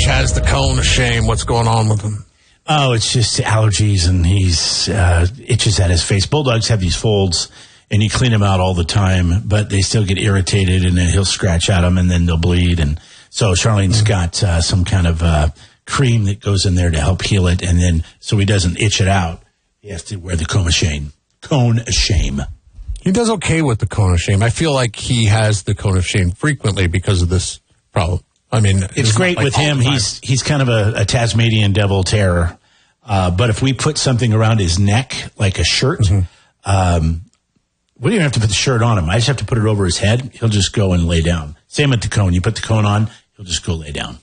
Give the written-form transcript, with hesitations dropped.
has the cone of shame. What's going on with him? Oh, it's just allergies, and he's itches at his face. Bulldogs have these folds, and you clean them out all the time, but they still get irritated, and then he'll scratch at them, and then they'll bleed. And so Charlene's got some kind of cream that goes in there to help heal it, and then so he doesn't itch it out, he has to wear the cone of shame. Cone of shame. He does okay with the cone of shame. I feel like he has the cone of shame frequently because of this problem. I mean, it's great with him. He's kind of a Tasmanian devil terror. But if we put something around his neck, like a shirt, we don't even have to put the shirt on him. I just have to put it over his head. He'll just go and lay down. Same with the cone. You put the cone on, he'll just go lay down.